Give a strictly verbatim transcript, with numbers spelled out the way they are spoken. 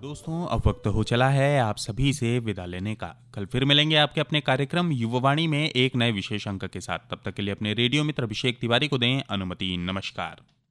दोस्तों, अब वक्त हो चला है आप सभी से विदा लेने का। कल फिर मिलेंगे आपके अपने कार्यक्रम युवावाणी में एक नए विशेष अंक के साथ। तब तक के लिए अपने रेडियो मित्र अभिषेक तिवारी को दें अनुमति। नमस्कार।